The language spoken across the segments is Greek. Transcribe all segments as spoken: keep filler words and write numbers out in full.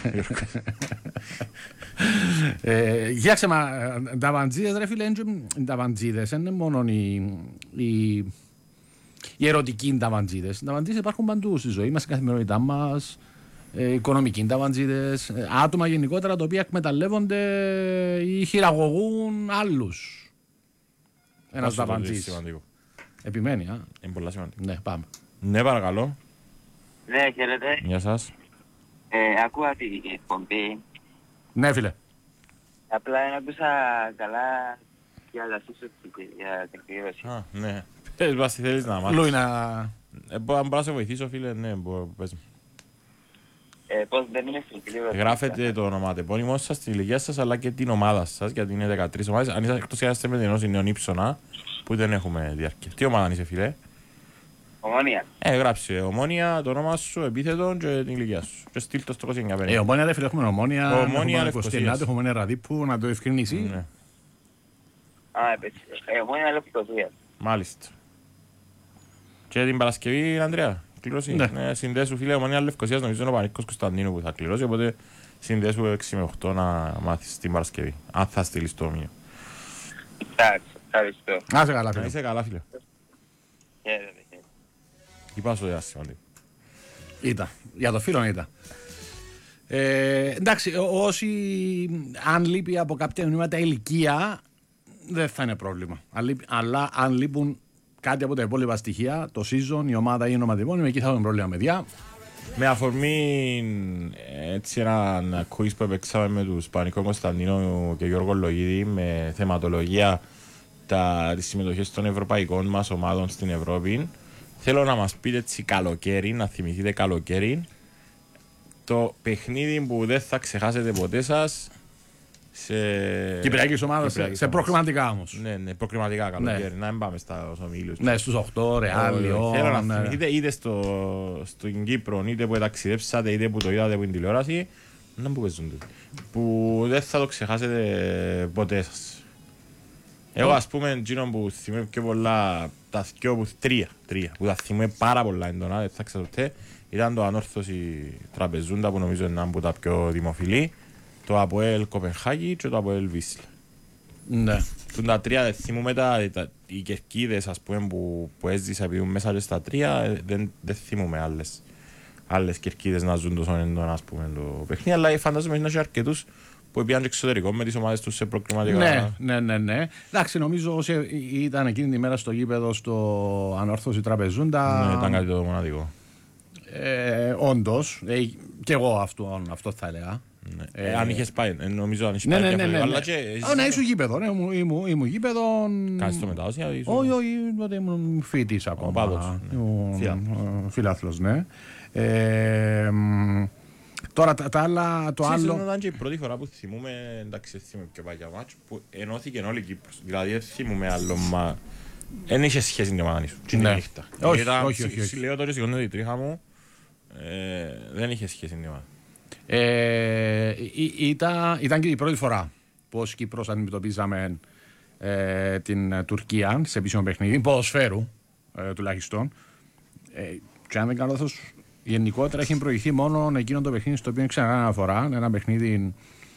Κοιτάξτε, μα τα βαντζίδες, ρε φίλε, τα βαντζίδες είναι μόνο οι ερωτικοί τα βαντζίδες. Τα βαντζίδες υπάρχουν παντού στη ζωή μας, στην καθημερινότητά μας, οικονομικοί τα βαντζίδες, άτομα γενικότερα τα οποία εκμεταλλεύονται ή χειραγωγούν άλλους. Ένας τα βαντζής. Επιμένει, α. Είναι πολλά σημαντικό. Ναι, πάμε. Ναι, παρακαλώ. Ναι, χαίρετε. Γεια σας. Ε, ακούω την εκπομπή. Ναι, φίλε. Απλά δεν άκουσα καλά για τα σύσσο για την κλήρωση. Α, ναι. Πες μας τι θέλεις να μάθεις. Λούι να... Ε, μπορώ να σε βοηθήσω, φίλε, ναι, μπορώ, πες μου. Ε, πώς δεν είναι στην κλήρωση. Γράφετε το ονοματεπώνυμό σας, την ηλικία σας, αλλά και την ομάδα σας, γιατί είναι δεκατρείς ομάδες. Αν είσαστε εκτός είσαστε με την ενός νέων ύψωνα, που δεν έχουμε διάρκεια. Τι ομάδα είσαι, φίλε? Ομόνια. Ε, γράψε Ομόνια, το όνομα σου, επίθετο και την ηλικία σου. Και στείλ το στο είκοσι εννιά πενήντα. Ε, Ομόνια, ρε φίλε, έχουμε Ομόνια, Ομόνια, έχουμε Λευκοσίας. έχουμε Ομόνια Ραδίππου, να το ευκρινίσει. Ναι. Α, επίσης. Ε, Ομόνια Λευκοσίας. Μάλιστα. Και την Παρασκευή, Ανδρέα, κλήρωση. Ναι. Ναι, συνδέσου, φίλε, Ομόνια Λευκοσίας, νομίζω είναι ο Πανίκος Κωνσταντίνου που θα κληρώσει, οπότε συνδέσου έξι με οκτώ να μάθεις την Παρασκευή, αν θα στείλεις το μήνυμα. Εντάξει, ευχαριστώ. Να είσαι καλά, Να φίλε. είσαι καλά, φίλε. Χαίρετε, χαίρετε. Είπα στο διάστημα. Ήταν. Για το φίλο ήταν. Ε, εντάξει, ό- όσοι αν λείπει από κάποια μηνύματα ηλικία δεν θα είναι πρόβλημα. Αν λείπει- Αλλά αν λείπουν κάτι από τα υπόλοιπα στοιχεία, το season, η ομάδα ή η ονοματεπώνυμη, εκεί θα έχουμε πρόβλημα, παιδιά. Με αφορμή έτσι ένα quiz που έπαιξαμε με τους Πανικό Κωνσταντίνο και Γιώργο Λογίδη με θεματολογία τα, τις συμμετοχές των ευρωπαϊκών μας ομάδων στην Ευρώπη, θέλω να μας πείτε έτσι καλοκαίρι, να θυμηθείτε καλοκαίρι το παιχνίδι που δεν θα ξεχάσετε ποτέ σας σε... Κυπριακής ομάδας, σε, Κυπριακής σε ομάδας. προκριματικά όμως. Ναι, ναι, προκριματικά καλοκαίρι, να μην πάμε στα ομίλους. Ναι, στους οκτώ, Ρεάλ, Όχι, Λιόν. θέλω να ναι. θυμηθείτε είτε στο, στην Κύπρο, είτε που ταξιδέψατε, είτε που το είδατε από την τηλεόραση, να που παίζουν τούτοι, που δεν θα το ξεχάσετε ποτέ σας. Εγώ ας πούμε, εκείνο που θυμάμαι πιο πολλά, τα δυο που τρία, τρία, που τα θυμάμαι πάρα πολλά έντονα, δεν θα ξέρω ποτέ, ήταν το Ανόρθωση Τραπεζούντα που νομίζω είναι από τα πιο δημοφιλή, το ΑΠΟΕΛ Κοπενχάγη και το ΑΠΟΕΛ Βίσλα. Ναι. Τούν τα τρία δεν θυμούμαι τα, τα, οι κερκίδες ας πούμε που, που έζησα επειδή ήμουν μέσα και στα τρία ε, δεν, δεν θυμούμαι άλλες, άλλες κερκίδες να ζουν τόσο έντονα ας πούμε το παιχνίδι, αλλά φαντάζομαι είναι και αρκετούς που πήγαν και εξωτερικό με τις ομάδες τους σε προκριματικά. Ναι, ναι, ναι, ναι. Εντάξει, νομίζω όσοι ήταν εκείνη τη μέρα στο γήπεδο στο Ανόρθωση Τραπεζούντα. Ναι, ήταν κάτι το μοναδικό. Ε, όντως, ε, και εγώ αυτό, αυτό θα έλεγα. Ναι. Ε, Ε, αν είχες πάει, ε, νομίζω αν είχες Ναι, πάει ναι, ναι, ναι, διαφορετικό, ναι. αλλά και Α, να ήσουν γήπεδο, ναι, ήμουν, ήμουν, ήμουν γήπεδο. κάνεις το μετάδοση. ή ήσουν- Όχι, όχι, τότε ήμουν φοιτής ακόμα. πάδος, ναι. Ήμουν, Φιλάθλος. ε, φιλάθλος, ναι. Ε, μ, τώρα τα, τα άλλα, το Ξέρεις, άλλο. ήταν και η πρώτη φορά που θυμούμε, εντάξει, δεν θυμούμε πιο παγιά μάτς, που ενώθηκε όλη η Κύπρος. Δηλαδή δεν θυμούμε άλλο, μα δεν είχε σχέση με την ομάδα σου. Ναι. Ναι. Νύχτα. Όχι, Ήταν- όχι, όχι, όχι. Λέω τώρα σηκώνεται η τρίχα μου, ε, δεν είχε σχέση με την ομάδα. Ε, ή- ήταν, ήταν και η πρώτη φορά που ως Κύπρος αντιμετωπίζαμε ε, την ε, Τουρκία σε επίσημο παιχνίδι, ποδοσφαίρου ε, τουλάχιστον. Ε, και αν δεν κάνω λάθος, γενικότερα έχει προηγηθεί μόνο εκείνο το παιχνίδι στο οποίο είναι ξανά αναφορά. Ένα παιχνίδι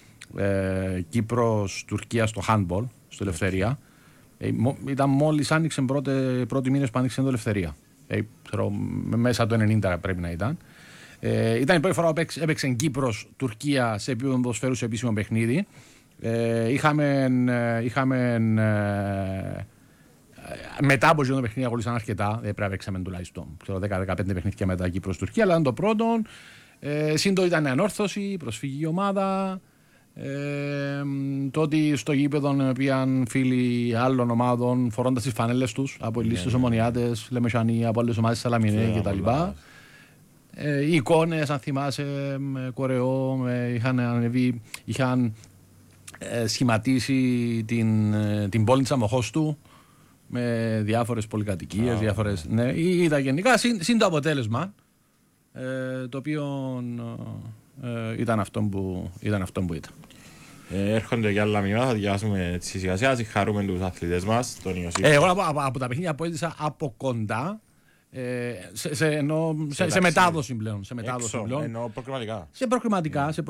ε, Κύπρος-Τουρκία στο handball, στο Ελευθερία. Ε, μο- ήταν μόλις άνοιξε πρώτε, πρώτοι μήνες που άνοιξε το Ελευθερία. Ε, ξέρω, μέσα το ενενήντα πρέπει να ήταν. Ε, ήταν η πρώτη φορά που έπαιξε, έπαιξε Κύπρος-Τουρκία σε επίπεδο ποδοσφαίρου σε επίσημο παιχνίδι. Ε, είχαμε, ε, είχαμε ε, μετά από αυτό το παιχνίδι αγωνίσαν αρκετά. Δεν πρέπει να παίξαμε τουλάχιστον δέκα με δεκαπέντε παιχνίδια μετά Κύπρος-Τουρκία. Αλλά ήταν το πρώτο. Ε, Σύντο ήταν ανόρθωση, προσφυγική ομάδα. Ε, το ότι στο γήπεδο πήγαν φίλοι άλλων ομάδων φορώντας τις φανέλες τους από λίστους ομονιάτες, Λεμεσανοί, από άλλες ομάδες Σαλαμινέ κτλ. Ε, οι εικόνες, αν θυμάσαι, με κορεό, με, είχαν ανεβεί, είχαν ε, σχηματίσει την, ε, την πόλη της Αμοχώστου με διάφορες πολυκατοικίες, Ah, διάφορες. Ναι, ή- ήταν γενικά συν, συν το αποτέλεσμα, ε, το οποίο ε, ήταν, αυτό που, ήταν αυτό που ήταν. Ε, έρχονται και άλλα μηνύματα, θα διαβάσουμε έτσι σιγά σιγά, συγχαρούμε τους αθλητές μας, τον Ιωσήφ. Ε, εγώ από, από, από τα παιχνίδια που έζησα από κοντά, ε, σε, σε, εννοώ, σε, σε ταξίδι. μετάδοση πλέον. Σε μετάδοση Έξω, πλέον. εννοώ προκριματικά. Σε προκριματικά, σε